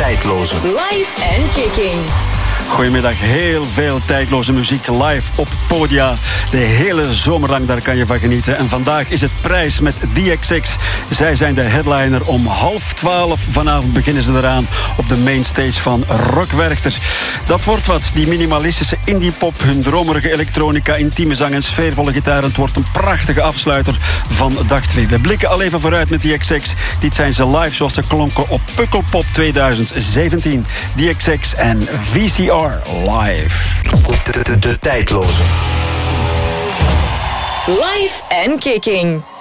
tijdloze. Live en Kicking. Goedemiddag, heel veel tijdloze muziek live op podia. De hele zomer lang, daar kan je van genieten. En vandaag is het prijs met The XX. Zij zijn de headliner. Om 11:30 vanavond beginnen ze eraan op de mainstage van Rock Werchter. Dat wordt wat, die minimalistische indie-pop, hun dromerige elektronica, intieme zang en sfeervolle gitaar. Het wordt een prachtige afsluiter van dag 2. We blikken al even vooruit met The XX. Dit zijn ze live zoals ze klonken op Pukkelpop 2017. The XX en VCR live. De tijdloze. Live en Kicking.